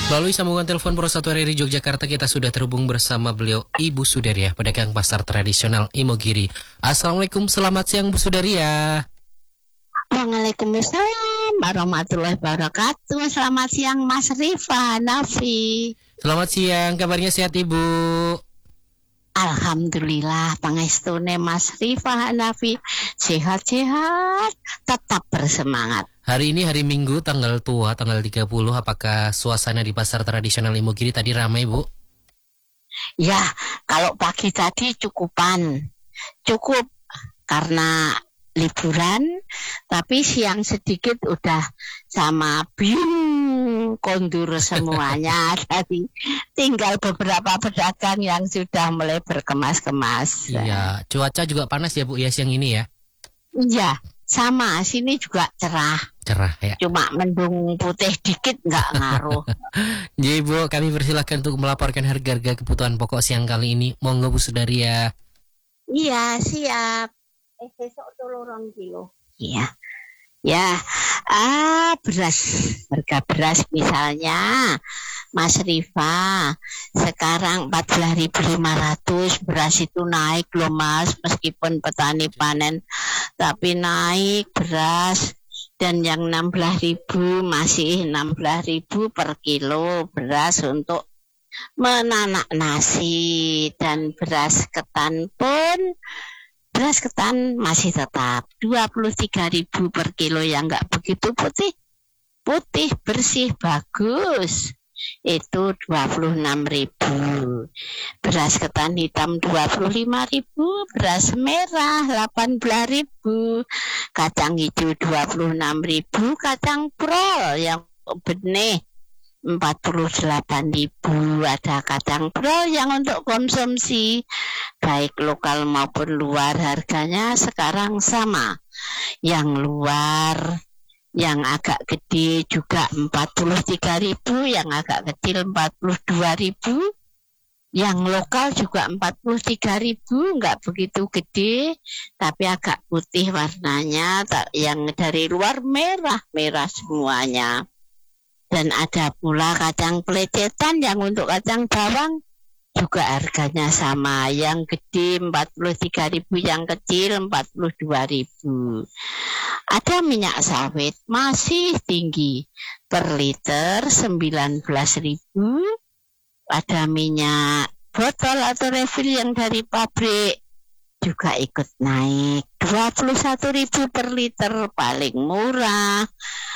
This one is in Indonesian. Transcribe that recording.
Melalui sambungan telepon Pro 1 RRI Yogyakarta kita sudah terhubung bersama beliau Ibu Sudaria, pedagang pasar tradisional Imogiri. Assalamualaikum, selamat siang Bu Sudaria. Waalaikumsalam warahmatullahi wabarakatuh. Selamat siang Mas Rifa Nafi. Selamat siang, kabarnya sehat Ibu? Alhamdulillah pangestune Mas Rifa Nafi sehat-sehat, tetap bersemangat. Hari ini hari Minggu tanggal tua, tanggal 30. Apakah suasana di pasar tradisional Imogiri tadi ramai Bu? Ya, kalau pagi tadi cukup karena liburan, tapi siang sedikit udah sama kondur semuanya. Jadi tinggal beberapa pedagang yang sudah mulai berkemas-kemas. Iya, cuaca juga panas ya Bu ya siang ini ya? Iya, sama sini juga cerah. Cerah ya. Cuma mendung putih dikit nggak ngaruh. Jadi Bu, kami persilahkan untuk melaporkan harga-harga kebutuhan pokok siang kali ini. Monggo Bu Sudaria. Iya, siap. Besok 2 kilo. Iya. Ya, harga beras misalnya, Mas Rifa, sekarang 14.500, beras itu naik loh Mas, meskipun petani panen, tapi naik beras, dan yang 16.000 masih 16.000 per kilo beras untuk menanak nasi, dan beras ketan masih tetap 23.000 per kilo, yang nggak begitu putih bersih bagus itu 26.000. Beras ketan hitam 25.000, beras merah 18.000, kacang hijau 26.000, kacang brol yang benih 48.000. Ada kacang brol yang untuk konsumsi baik lokal maupun luar, harganya sekarang sama. Yang luar yang agak gede juga 43.000, yang agak kecil 42.000. Yang lokal juga 43.000, nggak begitu gede tapi agak putih warnanya. Yang dari luar merah semuanya. Dan ada pula kacang pelecetan yang untuk kacang bawang juga harganya sama. Yang gede 43.000, yang kecil 42.000. Ada minyak sawit masih tinggi per liter 19.000. Ada minyak botol atau refill yang dari pabrik juga ikut naik 21.000 per liter, paling murah.